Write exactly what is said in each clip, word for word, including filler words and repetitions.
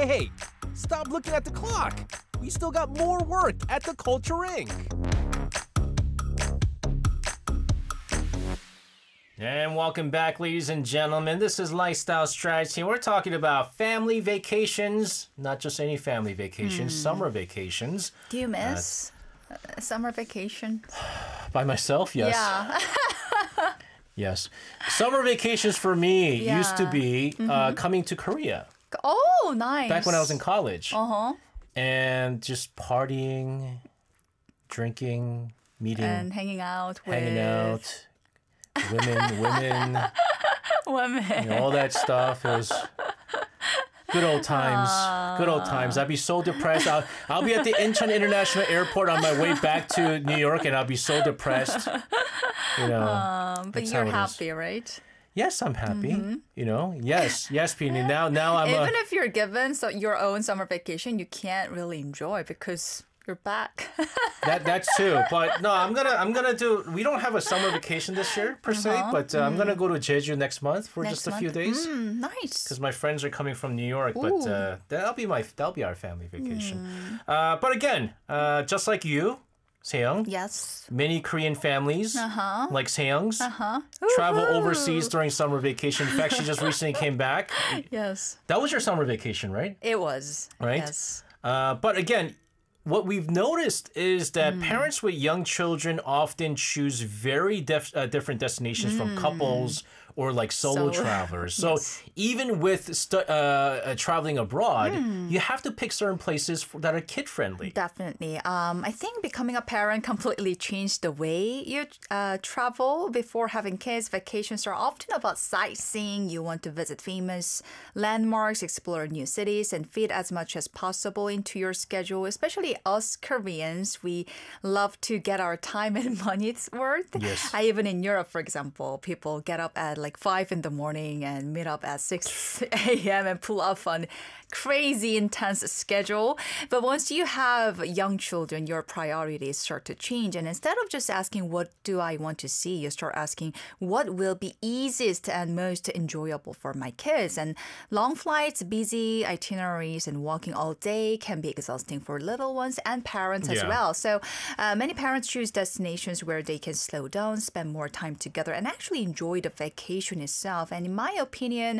hey, hey! Stop looking at the clock! We still got more work at the Culture Incorporated. And welcome back, ladies and gentlemen. This is Lifestyle Strategy. We're talking about family vacations, not just any family vacations, mm. summer vacations. Do you miss uh, summer vacation? By myself, yes. Yeah. Yes. Summer vacations for me yeah. used to be mm-hmm. uh, coming to Korea. Oh, nice. Back when I was in college. Uh-huh. And just partying, drinking, meeting. And hanging out with... Hanging out. Women, women. Women. You know, all that stuff. It was good old times. Uh, good old times. I'd be so depressed. I'll, I'll be at the Incheon International Airport on my way back to New York, and I'll be so depressed. You know. Um, but you're happy, right? Yes, I'm happy. Mm-hmm. You know, yes, yes, Peony. Now, now I'm. Even a, if you're given so your own summer vacation, you can't really enjoy because you're back. that that's true. But no, I'm gonna I'm gonna do. We don't have a summer vacation this year per se, uh-huh. but uh, mm. I'm gonna go to Jeju next month for next just a month? few days. Mm, nice. Because my friends are coming from New York, Ooh. but uh, that'll be my that'll be our family vacation. Mm. Uh, but again, uh, just like you. Seyoung. Yes. Many Korean families, uh-huh. like Seyoung's, uh-huh. travel overseas during summer vacation. In fact, she just recently came back. Yes. That was your summer vacation, right? It was. Right? Yes. Uh, but again, what we've noticed is that mm. parents with young children often choose very def- uh, different destinations mm. from couples or like solo, solo. travelers. So yes. even with stu- uh, uh, traveling abroad, mm. you have to pick certain places for, that are kid-friendly. Definitely. Um, I think becoming a parent completely changed the way you uh, travel. Before having kids, vacations are often about sightseeing. You want to visit famous landmarks, explore new cities, and fit as much as possible into your schedule. Especially us Koreans, we love to get our time and money's worth. Yes. Uh, even in Europe, for example, people get up at like five in the morning and meet up at six a.m. and pull off on crazy intense schedule. But once you have young children, your priorities start to change. And instead of just asking, what do I want to see? You start asking, what will be easiest and most enjoyable for my kids? And long flights, busy itineraries, and walking all day can be exhausting for little ones and parents yeah. as well. So uh, many parents choose destinations where they can slow down, spend more time together, and actually enjoy the vacation itself. And in my opinion,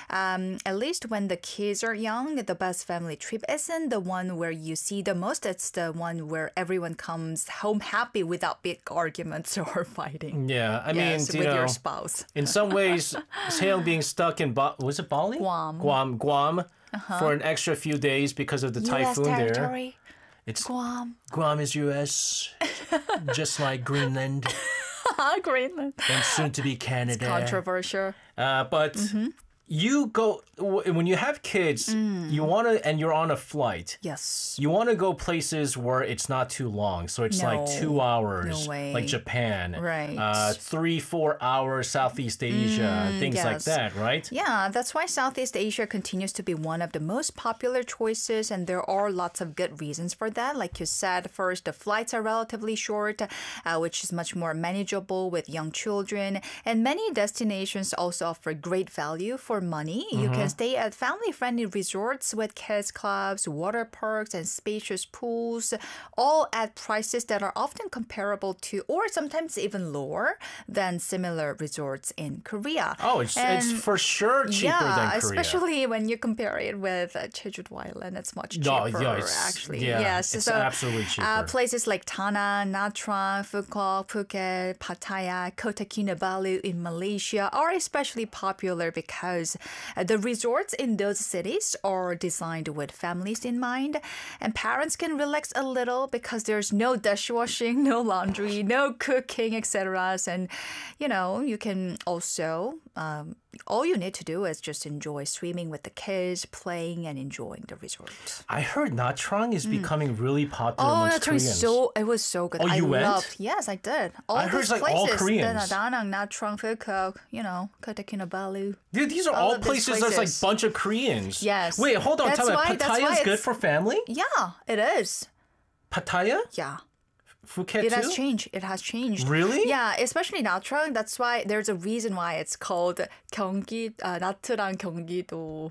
um, at least when the kids are young, the best family trip isn't the one where you see the most. It's the one where everyone comes home happy without big arguments or fighting. Yeah, I yes, mean, with you know, your spouse. In some ways, Seyoung being stuck in ba- was it Bali? Guam. Guam, Guam, uh-huh. for an extra few days because of the U S typhoon territory. there. It's Guam. Guam is U S, just like Greenland. Greenland. And soon to be Canada. It's controversial. Uh, but mm-hmm. you go, when you have kids, mm. you want to, and you're on a flight. Yes. You want to go places where it's not too long. So it's no. like two hours. No way. Like Japan. Right. Uh, three, four hours Southeast Asia. Mm, things yes. like that, right? Yeah, that's why Southeast Asia continues to be one of the most popular choices. And there are lots of good reasons for that. Like you said, first, the flights are relatively short, uh, which is much more manageable with young children. And many destinations also offer great value for money. Mm-hmm. You can stay at family-friendly resorts with kids clubs, water parks, and spacious pools, all at prices that are often comparable to, or sometimes even lower than similar resorts in Korea. Oh, it's, it's for sure cheaper yeah, than Korea. Especially when you compare it with uh, Jeju Island, it's much cheaper, no, yeah, it's, actually. Yeah, yes, it's so, absolutely cheaper. Uh, places like Tanah, Nha Trang, Phuket, Phuket, Pattaya, Kota Kinabalu in Malaysia are especially popular because Uh, the resorts in those cities are designed with families in mind, and parents can relax a little because there's no dishwashing, no laundry, no cooking, et cetera. And, you know, you can also, um, all you need to do is just enjoy swimming with the kids, playing and enjoying the resort. I heard Nha Trang is mm. becoming really popular oh, amongst Koreans. So, it was so good. Oh, you I went? loved, yes, I did. All I heard it's like places, all Koreans. Da Nang, Nha Trang, Phuket, you know, Kota Kinabalu. Dude, these are all, all places, places that's like a bunch of Koreans. Yes. Wait, hold on. That's Tell me, why, Pattaya is good for family? Yeah, it is. Pattaya? Yeah. Phuket it too? has changed. It has changed. Really? Yeah, especially Nha Trang. That's why there's a reason why it's called 경기, uh, 나트랑 경기도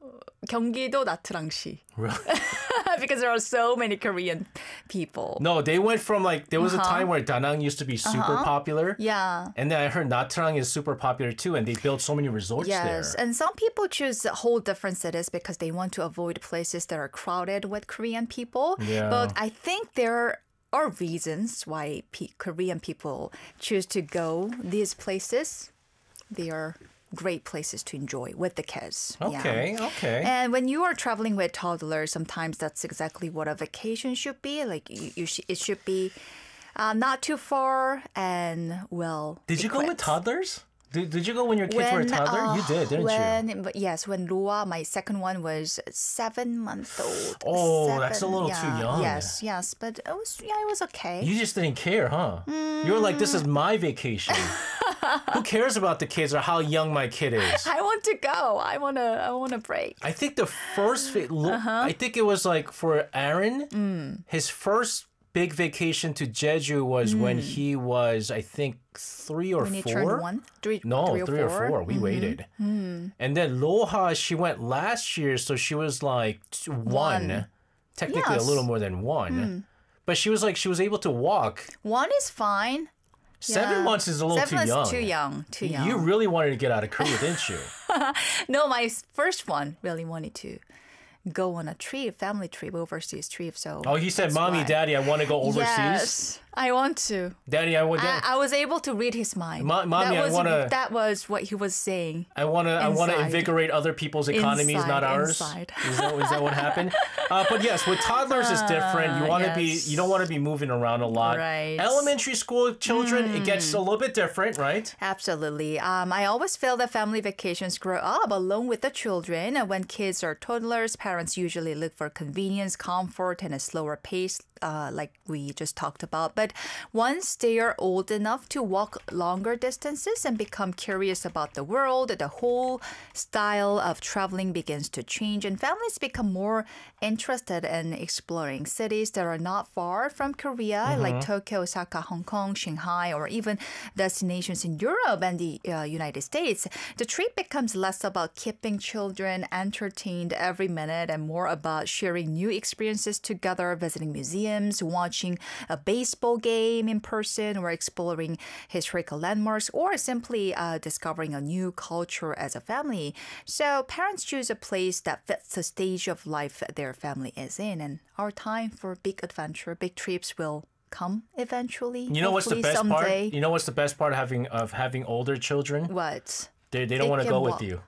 경기도 나트랑시. Really? Because there are so many Korean people. No, they went from like there was Uh-huh. a time where Da Nang used to be super popular. Yeah. And then I heard Nha Trang is super popular too, and they built so many resorts Yes, there. and some people choose whole different cities because they want to avoid places that are crowded with Korean people. Yeah. But I think there are reasons why P- Korean people choose to go these places. They are great places to enjoy with the kids. Yeah. Okay, okay. And when you are traveling with toddlers, sometimes that's exactly what a vacation should be. Like you, you sh- it should be uh, not too far and well. Did you go with equipped. toddlers? Did, did you go when your kids were a When, toddler? uh, you did, didn't when, you? but Yes, when Lua, my second one, was seven months old. Oh, that's a little yeah, too young. Yes, yes, but it was yeah, it was okay. You just didn't care, huh? You were like, this is my vacation. Who cares about the kids or how young my kid is? I want to go. I wanna. I wanna break. I think the first, va- lo- Uh-huh. I think it was like for Aaron, Mm. his first big vacation to Jeju was when he was, I think, three or When you four. turned one, three, No, three or three or four. four. We waited. And then Loha, she went last year, so she was like t- one. One. Technically Yes. a little more than one. But she was like, she was able to walk. One is fine. Seven Yeah. months is a little Seven too young. is too young. Too young. You really wanted to get out of Korea, didn't you? No, my first one really wanted to go on a trip, family trip, overseas trip. So Oh, he said, that's Mommy, why. Daddy, I want to go overseas. Yes, I want to. Daddy, I want I, I was able to read his mind. Mo- Mommy, that I was, wanna- That was what he was saying. I want to I want to Inside. invigorate other people's economies, Inside, not ours. inside. Is that, is that what happened? Uh, but yes, with toddlers it's different. You want to yes. be you don't want to be moving around a lot. Right. Elementary school children, it gets a little bit different, right? Absolutely. Um, I always feel that family vacations grow up along with the children. And when kids are toddlers, parents usually look for convenience, comfort, and a slower pace, uh, like we just talked about. But once they are old enough to walk longer distances and become curious about the world, the whole style of traveling begins to change, and families become more interested in exploring cities that are not far from Korea, like Tokyo, Osaka, Hong Kong, Shanghai, or even destinations in Europe and the uh, United States. The trip becomes less about keeping children entertained every minute and more about sharing new experiences together, visiting museums, watching a baseball game in person, or exploring historical landmarks, or simply uh, discovering a new culture as a family. So parents choose a place that fits the stage of life their family is in, and our time for big adventure, big trips will come eventually. You know what's the hopefully best someday. part? You know what's the best part of having of having older children? What? They they don't They want to can go walk. with you.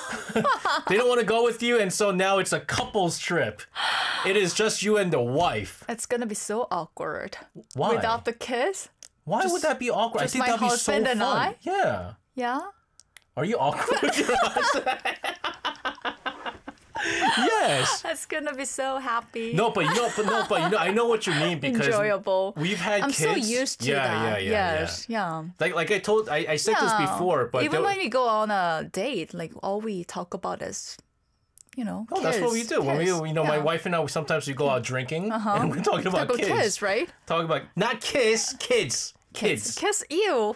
They don't want to go with you, and so now it's a couples trip. It is just you and the wife. It's gonna be so awkward. Why? Without the kids? Why would that be awkward? I just think my that'd be so husband fun. and I? Yeah. Yeah. Are you awkward with your husband? Yes. That's gonna be so happy. No, but you know, but no, but you know, I know what you mean because Enjoyable. we've had I'm kids. so used to yeah, that. Yeah, yeah, yes. Yeah. yeah. Like, like I told, I, I said this Yeah. before, but even there- when we go on a date, like all we talk about is, you know, oh, that's what we kids, do. When we, kids. you know, my Yeah. wife and I sometimes we go out drinking and we're talking about Talk about kids. kids, right? Talking about not kiss, kids, kids. Kiss you.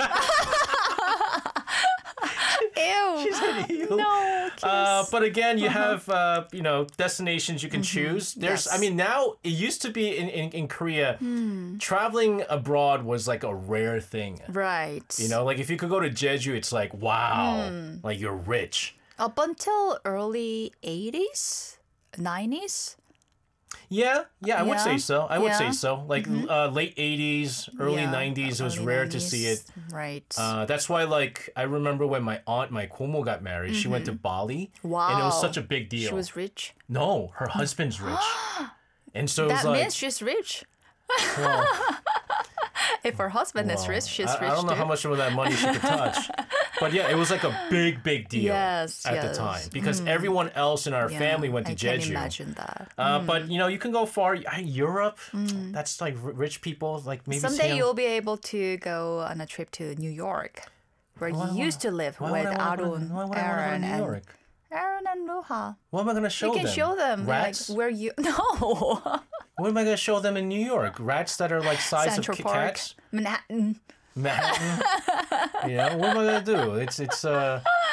Ew. She said you. No, kiss. Uh, but again, you have uh, you know destinations you can choose. There's, Yes. I mean, now it used to be in in, in Korea, traveling abroad was like a rare thing. Right. You know, like if you could go to Jeju, it's like wow, like you're rich. Up until early eighties, nineties. Yeah, yeah, I would say Yeah, so. I would say yeah. so. Like uh, late eighties, early Yeah, nineties, it was early rare to see it. nineties. Right. Uh, that's why, like, I remember when my aunt, my kumu, got married. She went to Bali, and it was Wow. such a big deal. she was rich. No, her husband's rich, and so it was That like, means she's rich. well, If her husband is well, rich, she's I, rich I don't know too. how much of that money she could touch, but yeah, it was like a big, big deal Yes, at the yes. time because everyone else in our Yeah, family went to I can Jeju. imagine that. Uh, But you know, you can go far. Uh, Europe, that's like r- rich people. Like maybe Someday Sam- you'll be able to go on a trip to New York, where Why you would- used to live why with would I wanna go to- Arun, why would I wanna go to Aaron, New and York? Aaron and Luha. What am I gonna show You can them? show them like rats. where you no What am I gonna show them in New York? Rats that are like size Central of ki- Park, cats. Manhattan, Manhattan. You know, what am I gonna do? It's it's uh. or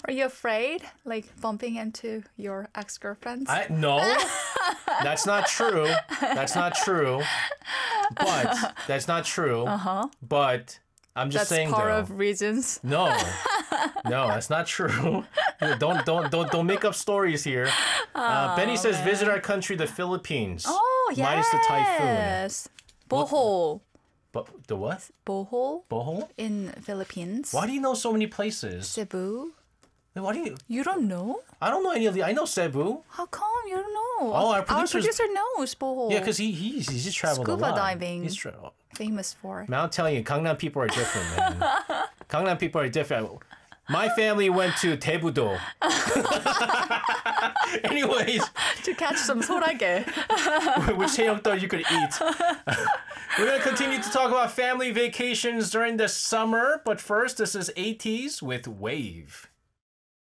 Are you afraid, like bumping into your ex-girlfriends? I no, that's not true. That's not true. But that's not true. Uh huh. But I'm just That's saying part though. of reasons. No, no, that's not true. don't don't don't don't make up stories here. Uh, Benny says visit our country, the Philippines. Oh yes. Minus the typhoon. Yes. Bohol. But the what? Bohol Bohol? in Philippines. Why do you know so many places? Cebu. Why do you? You don't know? I don't know any of the. I know Cebu. How come you don't know? Oh, our Our producers- producer knows Bohol. Yeah, because he he's he's just traveled Scuba a lot. diving. He's tra- famous for. Man, I'm telling you, Gangnam people are different, man. Gangnam people are different. My family went to Daebu-do. Anyways, To catch some 소라게. which Haeyeongdo you could eat. We're going to continue to talk about family vacations during the summer, but first, this is eighties with Wave.